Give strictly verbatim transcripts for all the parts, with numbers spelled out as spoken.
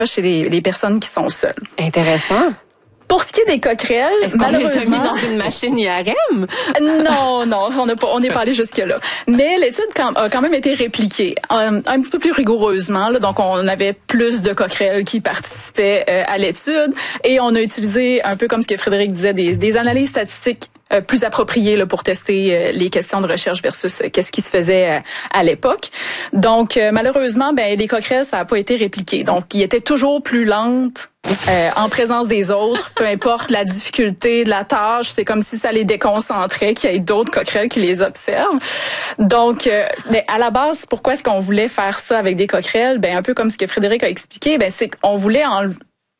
chez les, les personnes qui sont seules. Intéressant. Pour ce qui est des coquerelles, est-ce qu'on malheureusement, les a mis dans une machine I R M? Non, non, on n'a pas, on n'est pas allé jusque là. Mais l'étude a quand même été répliquée un, un petit peu plus rigoureusement. Là, donc, on avait plus de coquerelles qui participaient euh, à l'étude et on a utilisé un peu comme ce que Frédéric disait, des, des analyses statistiques Euh, plus approprié là, pour tester euh, les questions de recherche versus euh, qu'est-ce qui se faisait euh, à l'époque. Donc, euh, malheureusement, ben les coquerelles, ça n'a pas été répliqué. Donc, ils étaient toujours plus lentes euh, en présence des autres, peu importe la difficulté de la tâche. C'est comme si ça les déconcentrait, qu'il y ait d'autres coquerelles qui les observent. Donc, euh, ben, à la base, pourquoi est-ce qu'on voulait faire ça avec des coquerelles? Ben, un peu comme ce que Frédéric a expliqué, ben c'est qu'on voulait en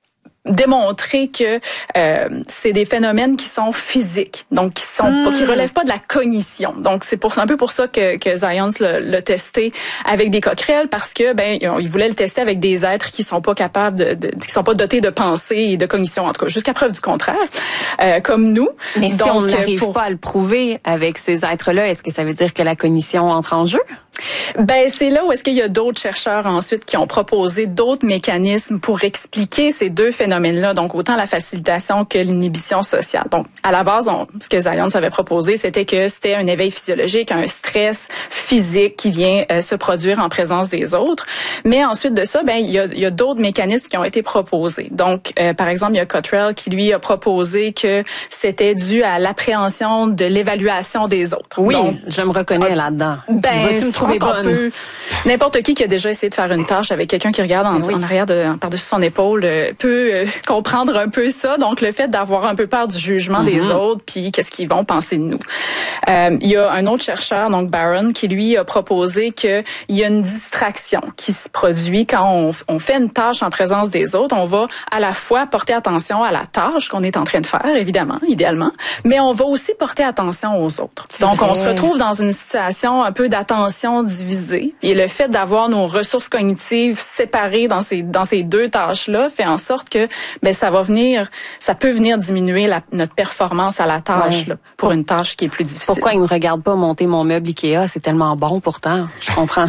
démontrer que euh, c'est des phénomènes qui sont physiques, donc qui sont mmh. pas, qui relèvent pas de la cognition. Donc c'est pour un peu pour ça que, que Zions l'a, l'a testé avec des coquerelles, parce que ben il voulait le tester avec des êtres qui sont pas capables de, de qui sont pas dotés de pensée et de cognition, en tout cas jusqu'à preuve du contraire, euh, comme nous. Mais si donc, on n'arrive pour... pas à le prouver avec ces êtres-là, est-ce que ça veut dire que la cognition entre en jeu? Ben c'est là où est-ce qu'il y a d'autres chercheurs ensuite qui ont proposé d'autres mécanismes pour expliquer ces deux phénomènes-là, donc autant la facilitation que l'inhibition sociale. Donc à la base, on, ce que Zions avait proposé, c'était que c'était un éveil physiologique, un stress physique qui vient euh, se produire en présence des autres. Mais ensuite de ça, ben il y a, il y a d'autres mécanismes qui ont été proposés. Donc euh, par exemple, il y a Cottrell qui lui a proposé que c'était dû à l'appréhension de l'évaluation des autres. Oui, donc, je me reconnais euh, là-dedans. Ben, je pense qu'on peut, n'importe qui qui a déjà essayé de faire une tâche avec quelqu'un qui regarde en, oui. en arrière de, par-dessus son épaule euh, peut euh, comprendre un peu ça. Donc, le fait d'avoir un peu peur du jugement mm-hmm. des autres, puis qu'est-ce qu'ils vont penser de nous. Euh, il y a un autre chercheur, donc Barron, qui lui a proposé qu'il y a une distraction qui se produit quand on, on fait une tâche en présence des autres. On va à la fois porter attention à la tâche qu'on est en train de faire, évidemment, idéalement, mais on va aussi porter attention aux autres. C'est donc, vrai. On se retrouve dans une situation un peu d'attention divisée. Et le fait d'avoir nos ressources cognitives séparées dans ces dans ces deux tâches-là fait en sorte que ben ça va venir, ça peut venir diminuer la, notre performance à la tâche ouais. là, pour, pour une tâche qui est plus difficile. Pourquoi ils me regardent pas monter mon meuble Ikea? C'est tellement bon pourtant. Je comprends.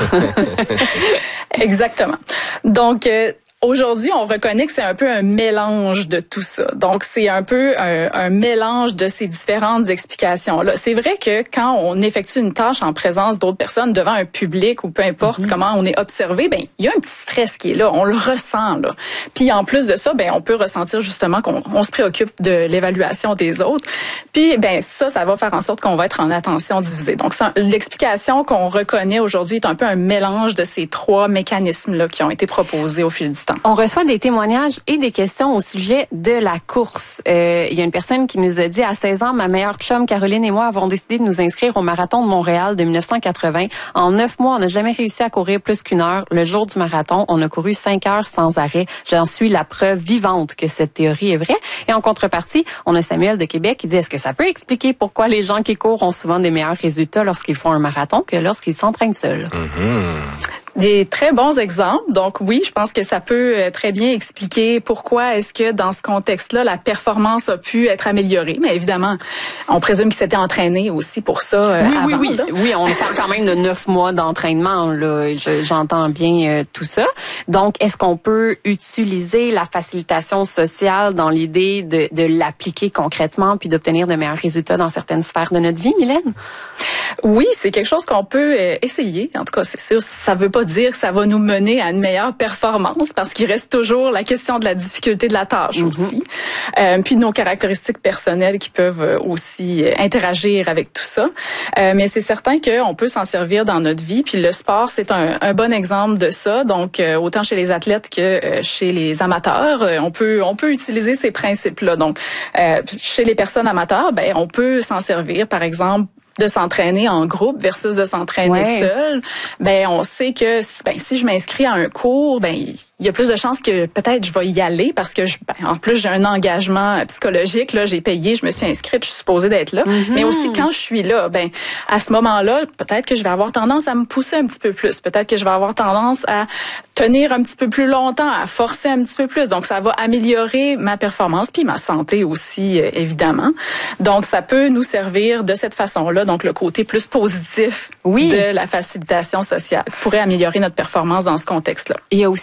Exactement. Donc euh, aujourd'hui, on reconnaît que c'est un peu un mélange de tout ça. Donc, c'est un peu un, un mélange de ces différentes explications-là. C'est vrai que quand on effectue une tâche en présence d'autres personnes devant un public ou peu importe mm-hmm. comment on est observé, ben il y a un petit stress qui est là, on le ressent là. Puis en plus de ça, ben on peut ressentir justement qu'on on se préoccupe de l'évaluation des autres. Puis ben ça, ça va faire en sorte qu'on va être en attention divisée. Donc, ça, l'explication qu'on reconnaît aujourd'hui est un peu un mélange de ces trois mécanismes-là qui ont été proposés au fil du temps. On reçoit des témoignages et des questions au sujet de la course. Euh, il y a une personne qui nous a dit, à seize ans, ma meilleure chum Caroline et moi avons décidé de nous inscrire au marathon de Montréal de dix-neuf cent quatre-vingts. En neuf mois, on n'a jamais réussi à courir plus qu'une heure. Le jour du marathon, on a couru cinq heures sans arrêt. J'en suis la preuve vivante que cette théorie est vraie. Et en contrepartie, on a Samuel de Québec qui dit, est-ce que ça peut expliquer pourquoi les gens qui courent ont souvent des meilleurs résultats lorsqu'ils font un marathon que lorsqu'ils s'entraînent seuls? Mm-hmm. Des très bons exemples. Donc oui, je pense que ça peut très bien expliquer pourquoi est-ce que dans ce contexte-là, la performance a pu être améliorée. Mais évidemment, on présume qu'il s'était entraîné aussi pour ça euh, oui, avant. Oui, oui, là. oui. On parle quand même de neuf mois d'entraînement. Là, Je, j'entends bien euh, tout ça. Donc, est-ce qu'on peut utiliser la facilitation sociale dans l'idée de, de l'appliquer concrètement puis d'obtenir de meilleurs résultats dans certaines sphères de notre vie, Mylène? Oui, c'est quelque chose qu'on peut euh, essayer. En tout cas, c'est sûr, ça veut pas dire que ça va nous mener à une meilleure performance parce qu'il reste toujours la question de la difficulté de la tâche mm-hmm. aussi. Euh, puis de nos caractéristiques personnelles qui peuvent aussi interagir avec tout ça. Euh, mais c'est certain qu'on peut s'en servir dans notre vie. Puis le sport, c'est un, un bon exemple de ça. Donc, euh, autant chez les athlètes que euh, chez les amateurs, euh, on peut on peut utiliser ces principes-là. Donc, euh, chez les personnes amateurs, ben on peut s'en servir, par exemple, de s'entraîner en groupe versus de s'entraîner ouais. seul. Ben on sait que ben si je m'inscris à un cours, ben il y a plus de chances que peut-être je vais y aller parce que je, ben, en plus j'ai un engagement psychologique là, j'ai payé, je me suis inscrite, je suis supposée d'être là. Mm-hmm. Mais aussi quand je suis là, ben à ce moment-là, peut-être que je vais avoir tendance à me pousser un petit peu plus, peut-être que je vais avoir tendance à tenir un petit peu plus longtemps, à forcer un petit peu plus. Donc ça va améliorer ma performance puis ma santé aussi euh, évidemment. Donc ça peut nous servir de cette façon-là. Donc le côté plus positif oui. de la facilitation sociale pourrait améliorer notre performance dans ce contexte-là. Il y a aussi euh,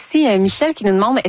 Michel qui nous demande